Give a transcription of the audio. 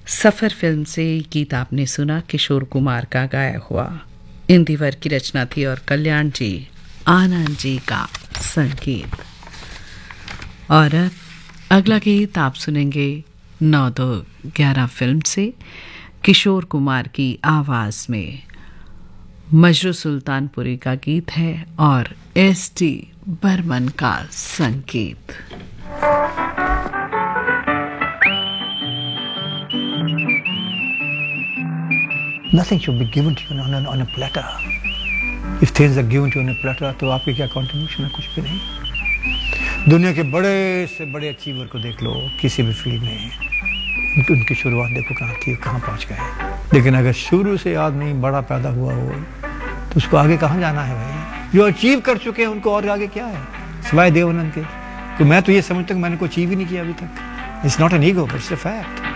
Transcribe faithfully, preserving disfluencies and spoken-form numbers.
सफर film से गीत आपने सुना, किशोर कुमार का गाया हुआ। इंदिवर की रचना थी और कल्याण जी आनंद जी का संगीत। और अगला गीत आप सुनेंगे नौ दो ग्यारह फिल्म से, किशोर कुमार की आवाज में। मजरू सुल्तानपुरी का गीत है और एस डी बर्मन का संगीत। Nothing should be given to you on a, on a platter. If things are given to you on a platter, तो आपकी क्या contribution है? कुछ भी नहीं। दुनिया के बड़े से बड़े अचीवर को देख लो, किसी भी फील्ड में उनकी, उनकी शुरुआत देखो कहाँ थी, कहाँ पहुँच गए। लेकिन अगर शुरू से आदमी बड़ा पैदा हुआ हो तो उसको आगे कहाँ जाना है भाई? जो अचीव कर चुके हैं उनको और आगे क्या है सिवाय देवानंद के? तो मैं तो ये समझता हूँ कि मैंने कोई अचीव ही नहीं किया अभी तक। It's not an ego but it's a fact.